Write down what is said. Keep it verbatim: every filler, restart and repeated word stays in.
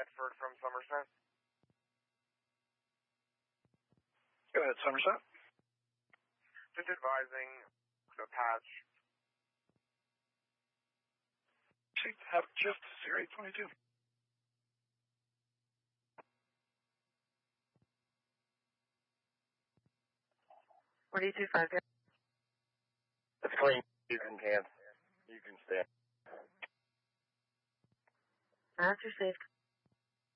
Medford from Somerset. Go ahead, Somerset. Just advising the patch. Have just zero eight twenty-two. forty-two five. It's clean. You can can. You can stand. That's received.